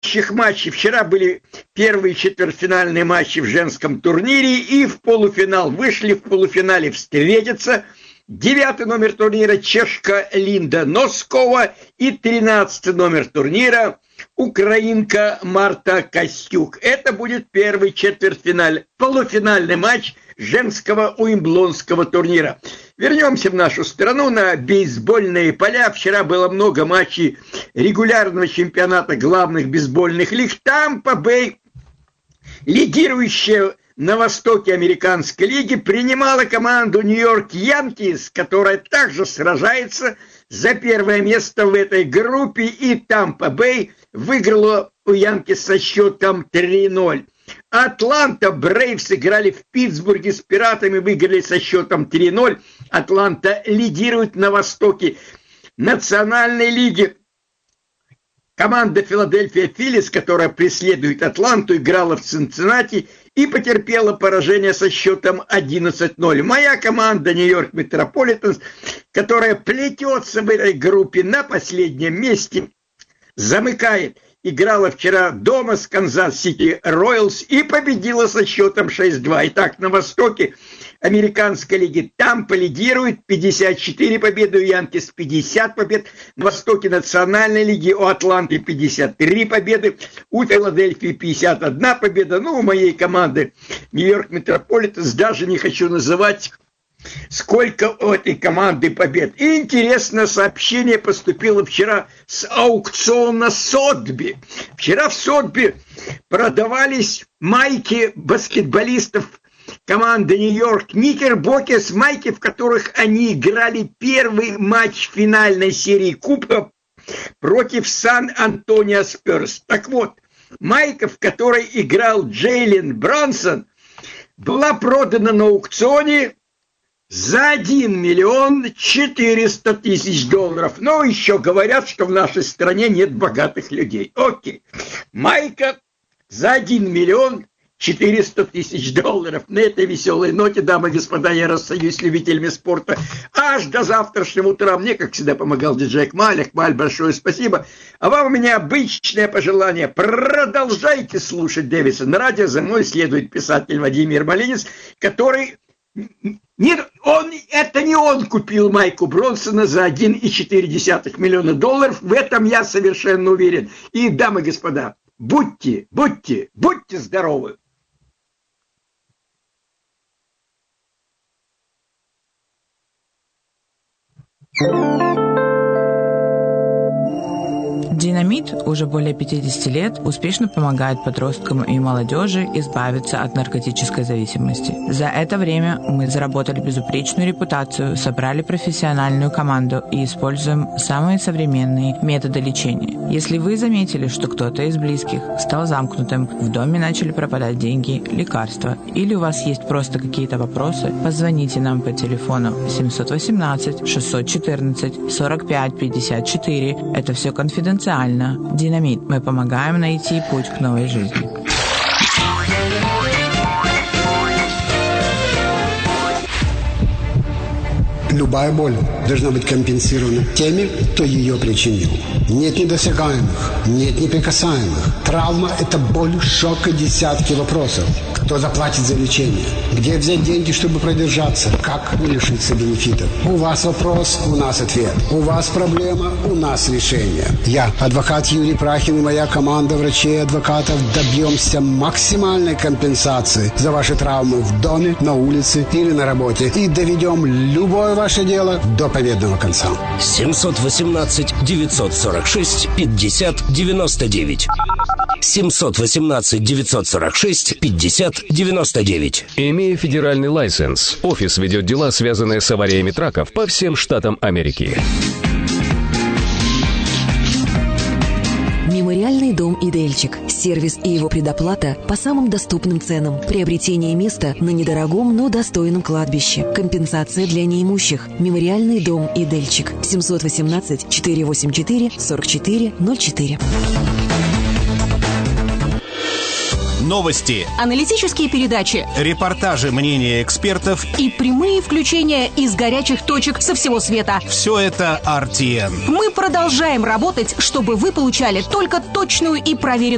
общих матчей. Вчера были первые четвертьфинальные матчи в женском турнире, и в полуфинал вышли, в полуфинале встретятся 9-й номер турнира чешка Линда Носкова и 13-й номер турнира украинка Марта Костюк. Это будет первый полуфинальный матч женского уимблдонского турнира. Вернемся в нашу страну на бейсбольные поля. Вчера было много матчей регулярного чемпионата главных бейсбольных лиг. Тампа-Бэй, лидирующая на востоке американской лиги, принимала команду Нью-Йорк Янкис, которая также сражается за первое место в этой группе, и Тампа-Бэй выиграла у Янкис со счетом 3-0. Атланта Брейвс играли в Питтсбурге с Пиратами, выиграли со счетом 3-0. Атланта лидирует на востоке Национальной лиги. Команда Филадельфия Филлис, которая преследует Атланту, играла в Цинциннати и потерпела поражение со счетом 11-0. Моя команда Нью-Йорк Метрополитенс, которая плетется в этой группе на последнем месте, замыкает. Играла вчера дома с Канзас-Сити Роялс и победила со счетом 6-2. Итак, на востоке американской лиги Тампа лидирует, 54 победы, у Янкис 50 побед. На востоке национальной лиги у Атланты 53 победы, у Филадельфии 51 победа. Ну, у моей команды Нью-Йорк Метрополитенс даже не хочу называть, сколько у этой команды побед. И интересное сообщение поступило вчера с аукциона Сотби. Вчера в Сотби продавались майки баскетболистов команды Нью-Йорк Никербокерс, майки, в которых они играли первый матч финальной серии Кубка против Сан-Антонио Спёрс. Так вот, майка, в которой играл Джейлен Брансон, была продана на аукционе за $1 400 000. Но еще говорят, что в нашей стране нет богатых людей. Окей. Майка за $1 400 000. На этой веселой ноте, дамы и господа, я расстаюсь с любителями спорта аж до завтрашнего утра. Мне, как всегда, помогал диджей Акмаль. Акмаль, большое спасибо. А вам у меня обычное пожелание. Продолжайте слушать Дэвидсон радио. За мной следует писатель Владимир Малинец, который... Нет, это не он купил майку Бронсона за $1,4 миллиона. В этом я совершенно уверен. И, дамы и господа, будьте здоровы. Динамит уже более 50 лет успешно помогает подросткам и молодежи избавиться от наркотической зависимости. За это время мы заработали безупречную репутацию, собрали профессиональную команду и используем самые современные методы лечения. Если вы заметили, что кто-то из близких стал замкнутым, в доме начали пропадать деньги, лекарства, или у вас есть просто какие-то вопросы, позвоните нам по телефону 718-614-45-54. Это все конфиденциально. Динамит. Мы помогаем найти путь к новой жизни. Любая боль должна быть компенсирована теми, кто ее причинил. Нет недосягаемых, нет неприкасаемых. Травма – это боль, шок и десятки вопросов. Кто заплатит за лечение? Где взять деньги, чтобы продержаться? Как не лишиться бенефитов? У вас вопрос, у нас ответ. У вас проблема, у нас решение. Я, адвокат Юрий Прахин, и моя команда врачей и адвокатов добьемся максимальной компенсации за ваши травмы в доме, на улице или на работе. И доведем любое ваше дело до победного конца. 718-946-50-99. 718-946-50-99. Имея федеральный лайсенс, офис ведет дела, связанные с авариями траков по всем штатам Америки. Мемориальный дом «Идельчик». Сервис и его предоплата по самым доступным ценам. Приобретение места на недорогом, но достойном кладбище. Компенсация для неимущих. Мемориальный дом «Идельчик». 718-484-4404. Новости, аналитические передачи, репортажи, мнения экспертов и прямые включения из горячих точек со всего света. Все это RTN. Мы продолжаем работать, чтобы вы получали только точную и проверенную